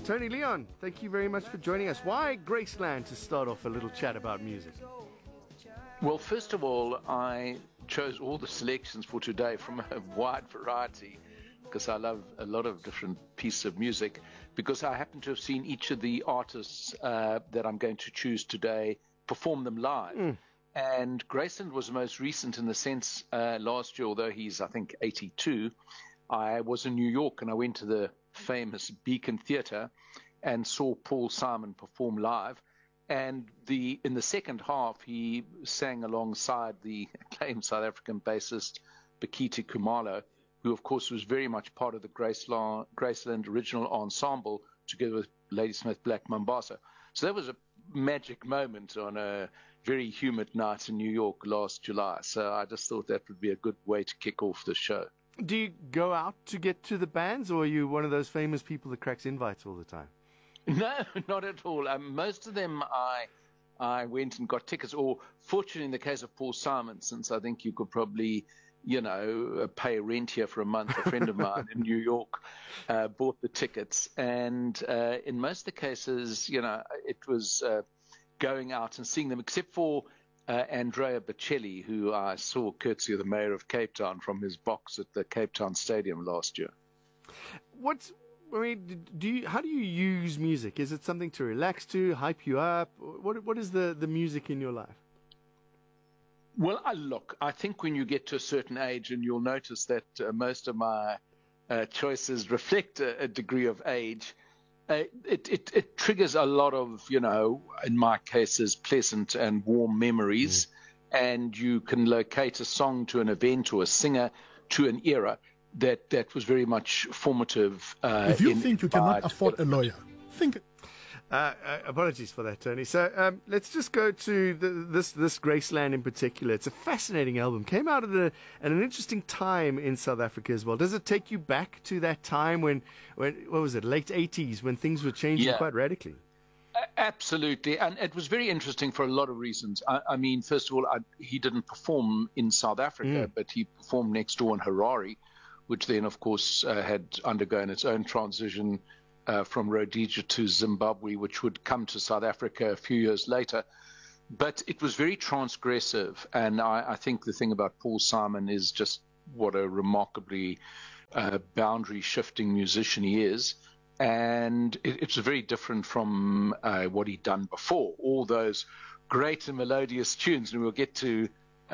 Tony Leon, thank you very much for joining us. Why Graceland to start off a little chat about music? Well, first of all, I chose all the selections for today from a wide variety because I love a lot of different pieces of music, because I happen to have seen each of the artists that I'm going to choose today perform them live. And Graceland was the most recent in the sense last year, although he's, I think, 82. I was in New York and I went to the famous Beacon Theatre and saw Paul Simon perform live. And in the second half, he sang alongside the acclaimed South African bassist Bakiti Kumalo, who, of course, was very much part of the Graceland original ensemble, together with Ladysmith Black Mambazo. So that was a magic moment on a very humid night in New York last July. So I just thought that would be a good way to kick off the show. Do you go out to get to the bands, or are you one of those famous people that cracks invites all the time? No, not at all. Most of them I went and got tickets, or fortunately in the case of Paul Simon, since I think you could probably, pay rent here for a month. A friend of mine in New York bought the tickets. And in most of the cases, it was going out and seeing them, except for Andrea Bocelli, who I saw courtesy of the mayor of Cape Town from his box at the Cape Town Stadium last year. How do you use music? Is it something to relax to, hype you up? What is the music in your life? Well, I think when you get to a certain age, and you'll notice that most of my choices reflect a degree of age, it triggers a lot of, in my cases, pleasant and warm memories. And you can locate a song to an event or a singer to an era that was very much formative. If you think you cannot afford a lawyer, think. Apologies for that, Tony. So let's just go to this Graceland in particular. It's a fascinating album. Came out at an interesting time in South Africa as well. Does it take you back to that time when what was it, late 80s, when things were changing quite radically? Absolutely. And it was very interesting for a lot of reasons. I mean, first of all, he didn't perform in South Africa, but he performed next door in Harare, which then, of course, had undergone its own transition from Rhodesia to Zimbabwe, which would come to South Africa a few years later. But it was very transgressive. And I think the thing about Paul Simon is just what a remarkably boundary-shifting musician he is. And it's very different from what he'd done before. All those great and melodious tunes, and we'll get to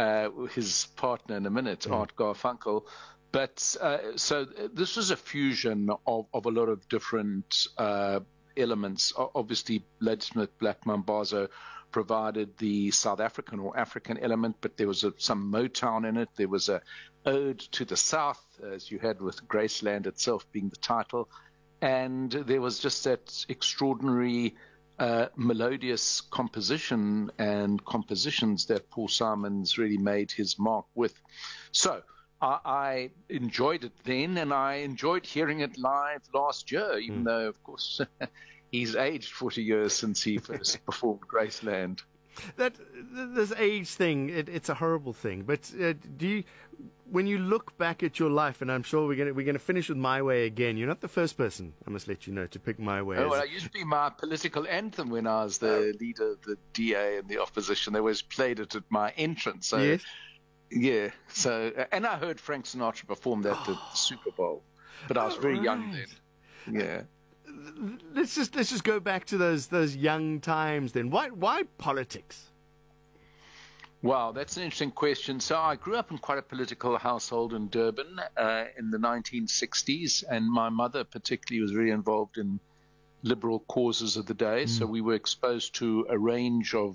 his partner in a minute, Art Garfunkel. But so this was a fusion of a lot of different elements. Obviously, Ladysmith Black Mambazo provided the South African or African element, but there was some Motown in it. There was a ode to the South, as you had with Graceland itself being the title. And there was just that extraordinary melodious composition and compositions that Paul Simon's really made his mark with. So I enjoyed it then, and I enjoyed hearing it live last year, even though, of course, he's aged 40 years since he first performed Graceland. This age thing, it's a horrible thing. But when you look back at your life, and I'm sure we're going to finish with My Way again. You're not the first person, I must let you know, to pick My Way. Oh, well, it used to be my political anthem when I was the leader of the DA and the opposition. They always played it at my entrance. So, yes. Yeah. So, and I heard Frank Sinatra perform that at the Super Bowl, but I was very young then. Yeah. Let's just go back to those young times then. Why politics? Wow, that's an interesting question. So I grew up in quite a political household in Durban in the 1960s, and my mother particularly was very involved in liberal causes of the day. So we were exposed to a range of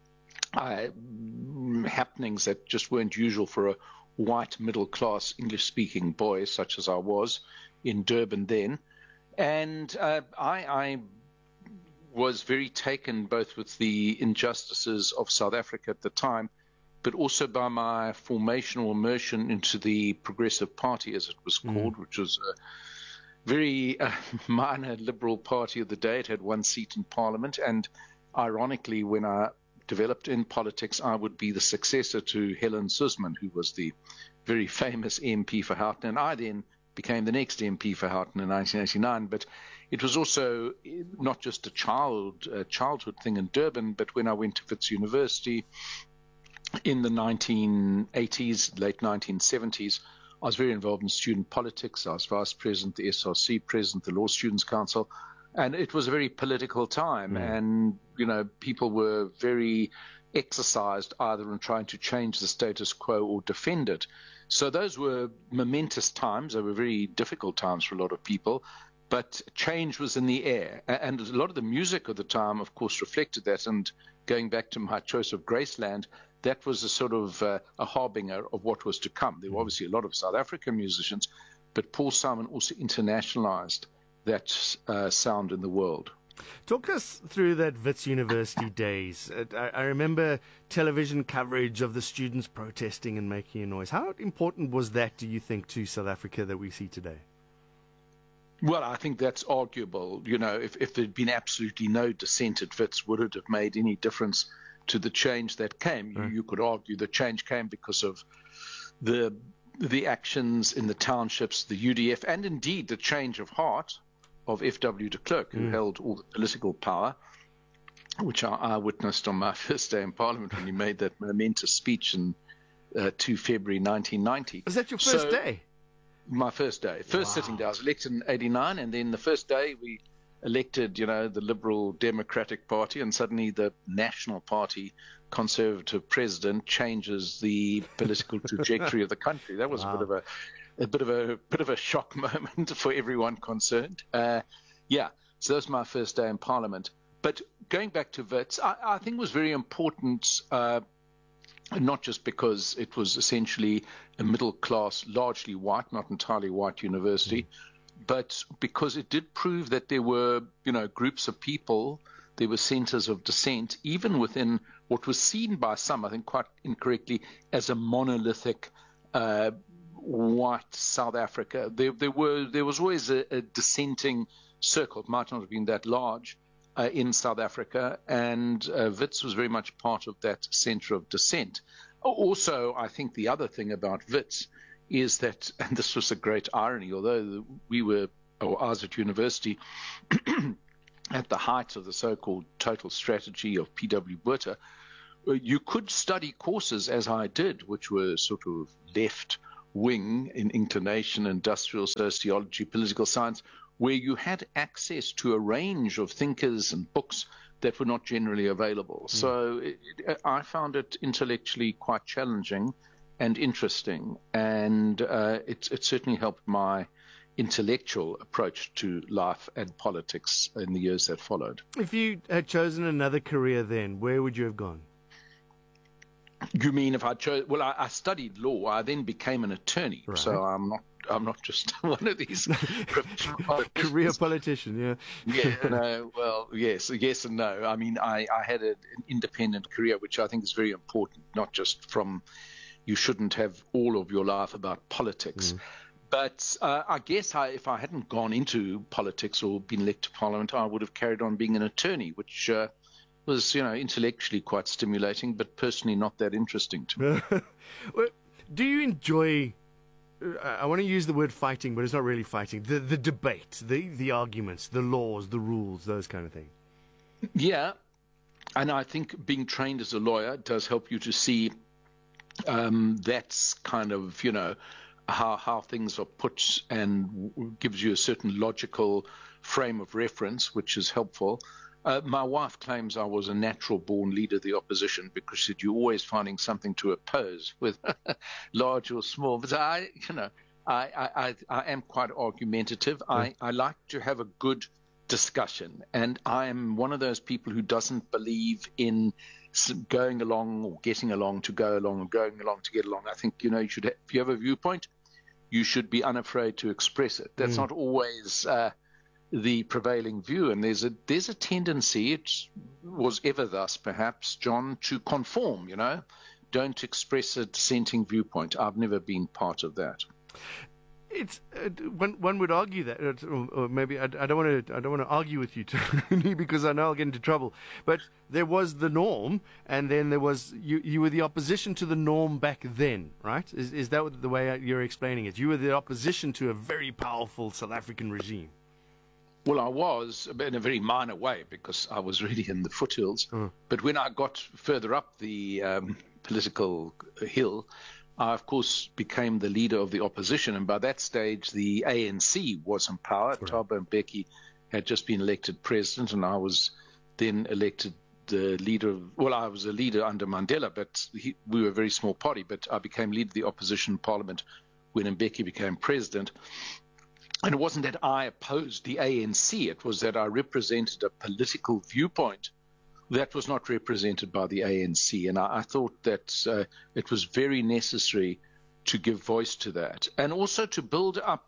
happenings that just weren't usual for a white middle-class English-speaking boy such as I was in Durban then. And I was very taken both with the injustices of South Africa at the time, but also by my formation or immersion into the Progressive Party, as it was called, which was a very minor liberal party of the day. It had one seat in Parliament. And ironically, when I developed in politics, I would be the successor to Helen Suzman, who was the very famous MP for Houghton. And I then became the next MP for Houghton in 1989. But it was also not just a childhood thing in Durban, but when I went to Wits University in the 1980s, late 1970s, I was very involved in student politics. I was vice president, the SRC president, the Law Students' Council, and it was a very political time. And, people were very exercised either in trying to change the status quo or defend it. So those were momentous times. They were very difficult times for a lot of people, but change was in the air. And a lot of the music of the time, of course, reflected that. And going back to my choice of Graceland, that was a sort of a harbinger of what was to come. There were obviously a lot of South African musicians, but Paul Simon also internationalized that sound in the world. Talk us through that Wits University days. I remember television coverage of the students protesting and making a noise. How important was that, do you think, to South Africa that we see today? Well, I think that's arguable. If there'd been absolutely no dissent at Wits, would it have made any difference to the change that came? You could argue the change came because of the actions in the townships, the UDF, and indeed the change of heart of F.W. de Klerk, who held all the political power, which I witnessed on my first day in Parliament when he made that momentous speech in 2 February 1990. Was that your first day? My first day. First sitting day. I was elected in 89, and then the first day we elected, the Liberal Democratic Party, and suddenly the National Party Conservative president changes the political trajectory of the country. That was a bit of a shock moment for everyone concerned. So that was my first day in Parliament. But going back to Wits, I think it was very important, not just because it was essentially a middle class, largely white, not entirely white university, but because it did prove that there were, groups of people, there were centers of dissent, even within what was seen by some, I think quite incorrectly, as a monolithic white South Africa. There was always a dissenting circle. It might not have been that large in South Africa, and Wits was very much part of that center of dissent. Also, I think the other thing about Wits is that, and this was a great irony, although I was at university at the height of the so-called total strategy of P.W. Botha, you could study courses, as I did, which were sort of left wing in inclination, industrial sociology, political science, where you had access to a range of thinkers and books that were not generally available. So I found it intellectually quite challenging and interesting, and it certainly helped my intellectual approach to life and politics in the years that followed. If you had chosen another career then, where would you have gone? You mean if I chose? Well, I studied law. I then became an attorney. Right. So I'm not just one of these career politician. Yes and no. I mean, I had an independent career, which I think is very important. Not just from, you shouldn't have all of your life about politics. But I guess if I hadn't gone into politics or been elected to Parliament, I would have carried on being an attorney, which was, intellectually quite stimulating, but personally not that interesting to me. Well, do you enjoy, I want to use the word fighting, but it's not really fighting, the debate, the arguments, the laws, the rules, those kind of things? Yeah, and I think being trained as a lawyer does help you to see that's kind of, how things are put, and gives you a certain logical frame of reference, which is helpful. My wife claims I was a natural-born leader of the opposition because she said you're always finding something to oppose, with large or small. But I am quite argumentative. I like to have a good discussion, and I am one of those people who doesn't believe in going along or getting along to go along or going along to get along. I think, you should, if you have a viewpoint, you should be unafraid to express it. That's not always the prevailing view, and there's a tendency, it was ever thus perhaps, John, to conform, don't express a dissenting viewpoint. I've never been part of that. It's one would argue that, or maybe I don't want to argue with you, Tony, because I know I'll get into trouble. But there was the norm, and then there was you were the opposition to the norm back then, right? Is that the way you're explaining it? You were the opposition to a very powerful South African regime. Well, I was, in a very minor way, because I was really in the foothills. But when I got further up the political hill, I, of course, became the leader of the opposition. And by that stage, the ANC was in power. Thabo Mbeki had just been elected president, and I was then elected the leader. I was a leader under Mandela, but we were a very small party. But I became leader of the opposition parliament when Mbeki became president. And it wasn't that I opposed the ANC. It was that I represented a political viewpoint that was not represented by the ANC. And I thought that it was very necessary to give voice to that, and also to build up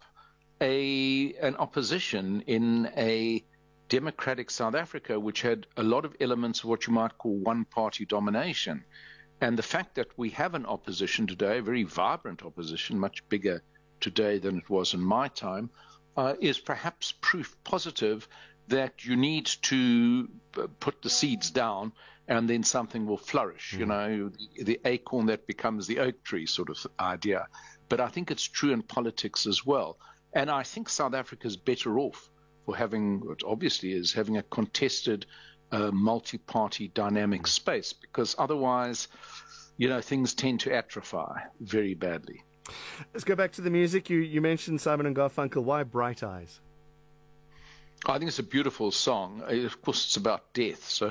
an opposition in a democratic South Africa, which had a lot of elements of what you might call one-party domination. And the fact that we have an opposition today, a very vibrant opposition, much bigger today than it was in my time, is perhaps proof positive that you need to put the seeds down and then something will flourish. You know, the acorn that becomes the oak tree sort of idea. But I think it's true in politics as well. And I think South Africa is better off for having, what obviously is, having a contested multi-party dynamic space, because otherwise, you know, things tend to atrophy very badly. Let's go back to the music. You mentioned Simon and Garfunkel. Why Bright Eyes? I think it's a beautiful song. Of course, it's about death, so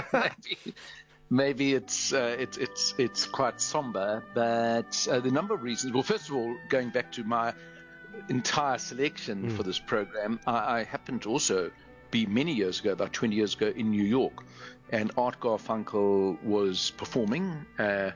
maybe it's quite somber. But the number of reasons. Well, first of all, going back to my entire selection for this program, I happened to also be many years ago, about 20 years ago, in New York, and Art Garfunkel was performing at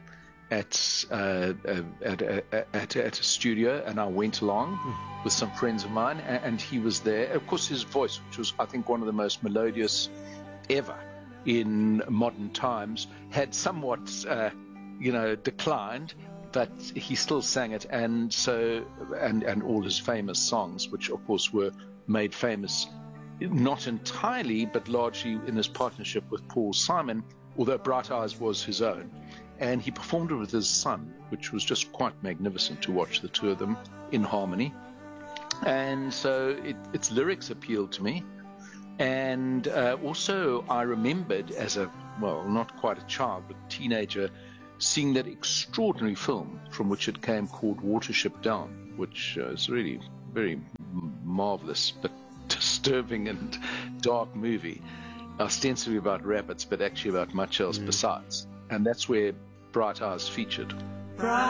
a studio, and I went along with some friends of mine, and he was there. Of course, his voice, which was, I think, one of the most melodious ever in modern times, had somewhat, declined, but he still sang it, and all his famous songs, which of course were made famous not entirely, but largely in his partnership with Paul Simon, although Bright Eyes was his own. And he performed it with his son, which was just quite magnificent to watch the two of them in harmony. And so its lyrics appealed to me. And also I remembered as not quite a child, but teenager, seeing that extraordinary film from which it came called Watership Down, which is really very marvelous, but disturbing and dark movie, ostensibly about rabbits, but actually about much else besides. And that's where Bright Eyes featured.